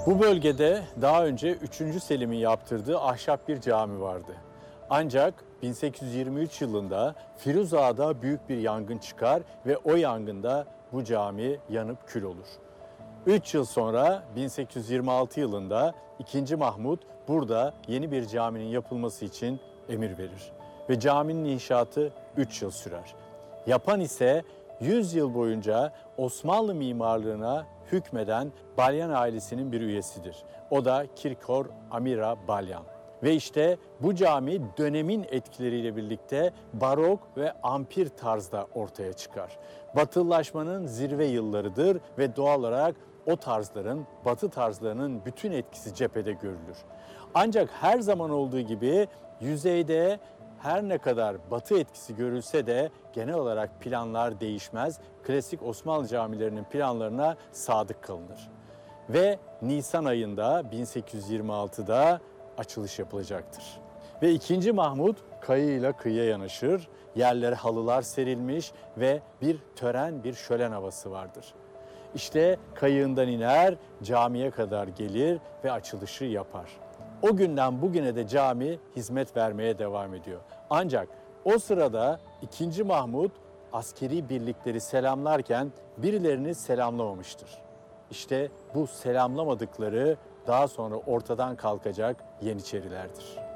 Bu bölgede daha önce 3. Selim'in yaptırdığı ahşap bir cami vardı. Ancak 1823 yılında Firuzağa'da büyük bir yangın çıkar ve o yangında bu cami yanıp kül olur. 3 yıl sonra 1826 yılında 2. Mahmut burada yeni bir caminin yapılması için emir verir. Ve caminin inşaatı 3 yıl sürer. Yapan ise 100 yıl boyunca Osmanlı mimarlığına hükmeden Balyan ailesinin bir üyesidir. O da Kirkor Amira Balyan. Ve işte bu cami dönemin etkileriyle birlikte barok ve ampir tarzda ortaya çıkar. Batılılaşmanın zirve yıllarıdır ve doğal olarak o tarzların, batı tarzlarının bütün etkisi cephede görülür. Ancak her zaman olduğu gibi yüzeyde her ne kadar batı etkisi görülse de genel olarak planlar değişmez. Klasik Osmanlı camilerinin planlarına sadık kalınır. Ve Nisan ayında 1826'da açılış yapılacaktır. Ve 2. Mahmut kayığıyla kıyıya yanaşır. Yerlere halılar serilmiş ve bir tören, bir şölen havası vardır. İşte kayığından iner, camiye kadar gelir ve açılışı yapar. O günden bugüne de cami hizmet vermeye devam ediyor. Ancak o sırada 2. Mahmut askeri birlikleri selamlarken birilerini selamlamamıştır. İşte bu selamlamadıkları daha sonra ortadan kalkacak Yeniçerilerdir.